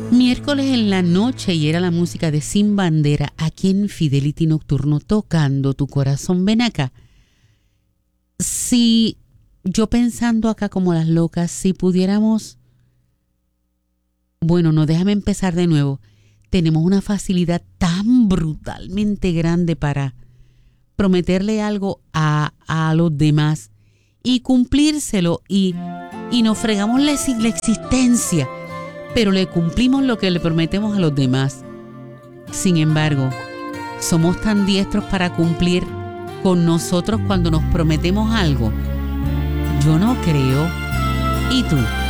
Miércoles en la noche y era la música de Sin Bandera aquí en Fidelity Nocturno tocando tu corazón. Ven acá. Si yo pensando acá como las locas, si pudiéramos... Bueno, no, déjame empezar de nuevo. Tenemos una facilidad tan brutalmente grande para prometerle algo a los demás y cumplírselo y nos fregamos la existencia, pero le cumplimos lo que le prometemos a los demás. Sin embargo, somos tan diestros para cumplir con nosotros cuando nos prometemos algo. Yo no creo. ¿Y tú?